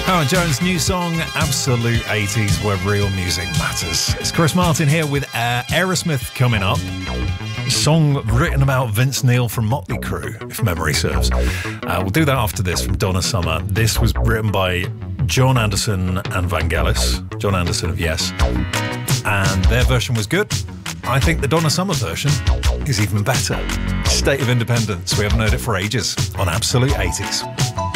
Howard Jones' new song, Absolute 80s, where real music matters. It's Chris Martin here with Aerosmith coming up. A song written about Vince Neil from Motley Crue, if memory serves. We'll do that after this from Donna Summer. This was written by John Anderson and Vangelis. John Anderson of Yes. And their version was good. I think the Donna Summer version is even better. State of Independence. We haven't heard it for ages on Absolute 80s.